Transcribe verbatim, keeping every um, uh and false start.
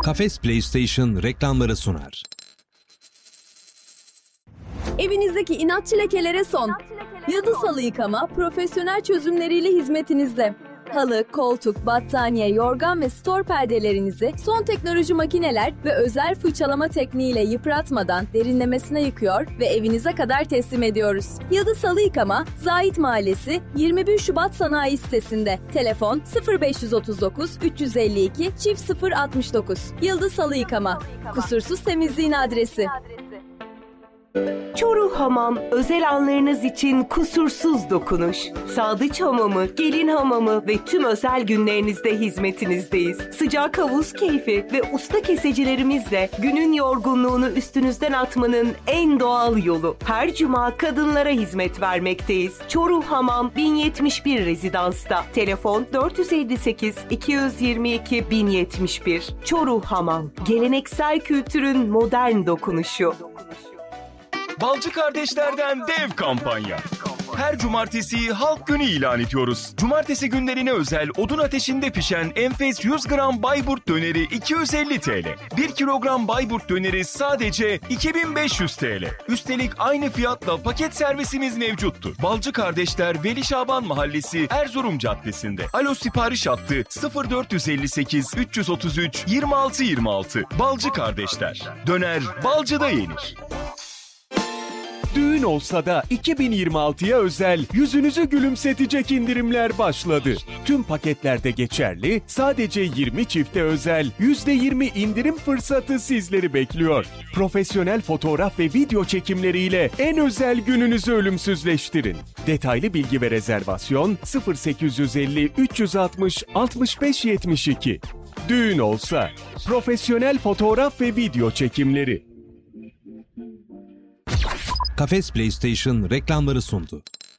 Kafes PlayStation reklamları sunar. Evinizdeki inatçı lekelere son. Yıldız Halı Yıkama profesyonel çözümleriyle hizmetinizde. Halı, koltuk, battaniye, yorgan ve stor perdelerinizi son teknoloji makineler ve özel fırçalama tekniğiyle yıpratmadan derinlemesine yıkıyor ve evinize kadar teslim ediyoruz. Yıldız Halı Yıkama, Zahit Mahallesi, yirmi bir Şubat Sanayi sitesinde. Telefon sıfır beş otuz dokuz üç yüz elli iki çift sıfır altmış dokuz. Yıldız Halı Yıkama, kusursuz temizliğin adresi. Çoruh Hamam, özel anlarınız için kusursuz dokunuş. Sadıç Hamamı, Gelin Hamamı ve tüm özel günlerinizde hizmetinizdeyiz. Sıcak havuz keyfi ve usta kesecilerimizle günün yorgunluğunu üstünüzden atmanın en doğal yolu. Her cuma kadınlara hizmet vermekteyiz. Çoruh Hamam bin yetmiş bir Rezidans'ta. Telefon dört yüz elli sekiz iki yüz yirmi iki bin yetmiş bir. Çoruh Hamam, geleneksel kültürün modern dokunuşu. Balcı Kardeşler'den dev kampanya. Her cumartesi halk günü ilan ediyoruz. Cumartesi günlerine özel odun ateşinde pişen enfes yüz gram Bayburt döneri iki yüz elli TL. bir kilogram Bayburt döneri sadece iki bin beş yüz TL. Üstelik aynı fiyatla paket servisimiz mevcuttur. Balcı Kardeşler Veli Şaban Mahallesi Erzurum Caddesi'nde. Alo sipariş hattı sıfır dört elli sekiz üç otuz üç yirmi altı yirmi altı. Balcı Kardeşler. Döner Balcı'da yenir. Düğün olsa da iki bin yirmi altıya özel yüzünüzü gülümsetecek indirimler başladı. Tüm paketlerde geçerli, sadece yirmi çifte özel yüzde yirmi indirim fırsatı sizleri bekliyor. Profesyonel fotoğraf ve video çekimleriyle en özel gününüzü ölümsüzleştirin. Detaylı bilgi ve rezervasyon sıfır sekiz yüz elli üç altmış altmış beş yetmiş iki. Düğün olsa profesyonel fotoğraf ve video çekimleri. Kafes PlayStation reklamları sundu.